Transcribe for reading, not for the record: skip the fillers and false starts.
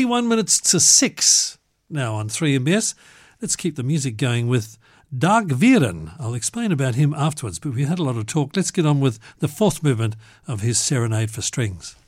1 minutes to 6 now on 3MBS. Let's keep the music going with Dag Viren. I'll explain about him afterwards, but we had a lot of talk. Let's get on with the fourth movement of his Serenade for Strings.